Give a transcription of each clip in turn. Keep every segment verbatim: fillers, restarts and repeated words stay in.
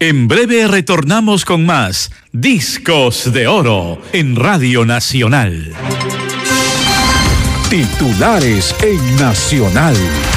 En breve retornamos con más Discos de Oro en Radio Nacional. Titulares en Nacional.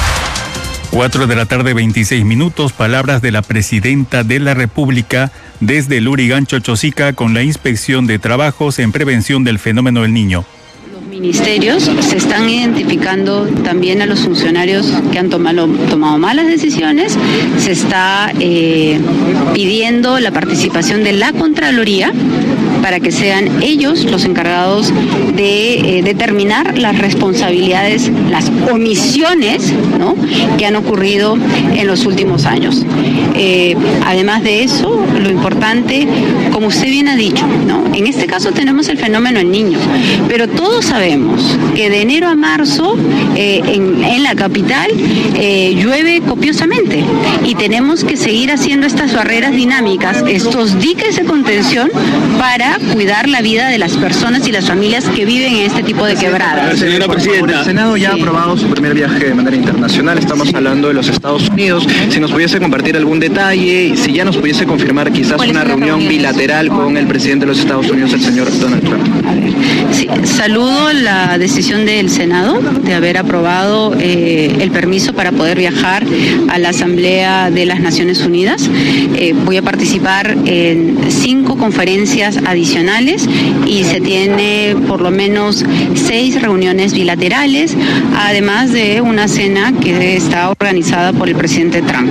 Cuatro de la tarde, veintiséis minutos. Palabras de la Presidenta de la República desde Lurigancho, Chosica, con la Inspección de Trabajos en Prevención del Fenómeno del Niño. Ministerios se están identificando también a los funcionarios que han tomado, tomado malas decisiones, se está eh, pidiendo la participación de la Contraloría para que sean ellos los encargados de eh, determinar las responsabilidades, las omisiones, ¿no?, que han ocurrido en los últimos años. Eh, además de eso, lo importante, como usted bien ha dicho, ¿no?, en este caso tenemos el fenómeno en niños, pero todos sabemos que de enero a marzo eh, en, en la capital eh, llueve copiosamente y tenemos que seguir haciendo estas barreras dinámicas, estos diques de contención para cuidar la vida de las personas y las familias que viven en este tipo de quebradas. Señora Presidenta, el Senado ya sí. ha aprobado su primer viaje de manera internacional, estamos sí. hablando de los Estados Unidos. Si nos pudiese compartir algún detalle, y si ya nos pudiese confirmar quizás una reunión reuniones? bilateral con el presidente de los Estados Unidos, el señor Donald Trump. A ver, sí, saludo la decisión del Senado de haber aprobado eh, el permiso para poder viajar a la Asamblea de las Naciones Unidas. Eh, voy a participar en cinco conferencias adicionales y se tiene por lo menos seis reuniones bilaterales, además de una cena que está organizada por el presidente Trump.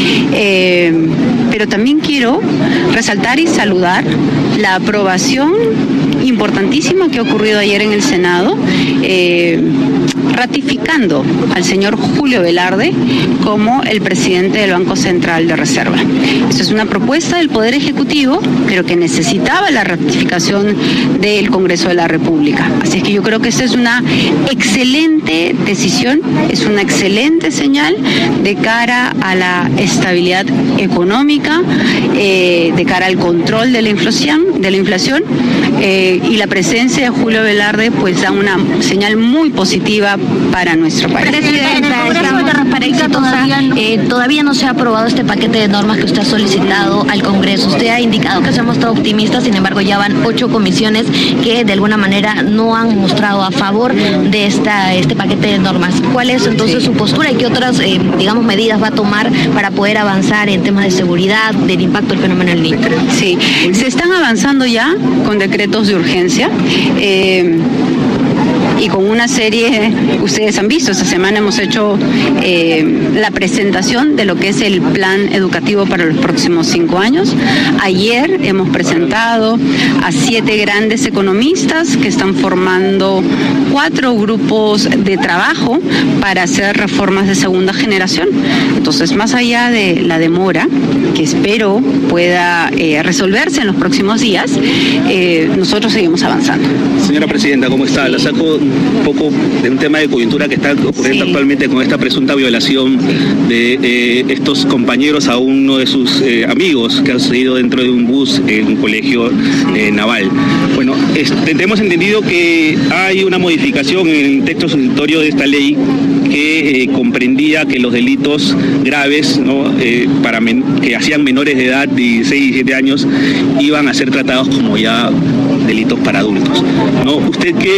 Eh, pero también quiero resaltar y saludar la aprobación importantísima que ha ocurrido ayer en el Senado, eh, ratificando al señor Julio Velarde como el presidente del Banco Central de Reserva. Esta es una propuesta del Poder Ejecutivo, pero que necesitaba la ratificación del Congreso de la República. Así es que yo creo que esta es una excelente decisión, es una excelente señal de cara a la estabilidad económica, eh, de cara al control de la inflación, de la inflación eh, y la presencia de Julio Velarde pues da una señal muy positiva para nuestro país. Presidenta, estamos de transparencia todavía, eh, todavía no se ha aprobado este paquete de normas que usted ha solicitado al Congreso. Usted ha indicado que se ha mostrado optimista, sin embargo ya van ocho comisiones que de alguna manera no han mostrado a favor de esta este paquete de normas. ¿Cuál es entonces sí. su postura y qué otras, eh, digamos, medidas va a tomar para poder avanzar en temas de seguridad, del impacto del fenómeno del niño? Sí, se están avanzando ya con decretos de urgencia. Eh, y con una serie, ustedes han visto, esta semana hemos hecho eh, la presentación de lo que es el plan educativo para los próximos cinco años. Ayer hemos presentado a siete grandes economistas que están formando cuatro grupos de trabajo para hacer reformas de segunda generación. Entonces, más allá de la demora, que espero pueda eh, resolverse en los próximos días, eh, nosotros seguimos avanzando. Señora Presidenta, ¿cómo está? La saco un poco de un tema de coyuntura que está ocurriendo sí. actualmente con esta presunta violación de eh, estos compañeros a uno de sus eh, amigos que ha sucedido dentro de un bus en un colegio eh, naval. Bueno, este, tenemos entendido que hay una modificación en el texto sustitutorio de esta ley que eh, comprendía que los delitos graves, ¿no?, eh, para men que hacían menores de edad, dieciséis, diecisiete años, iban a ser tratados como ya delitos para adultos, ¿no? ¿Usted qué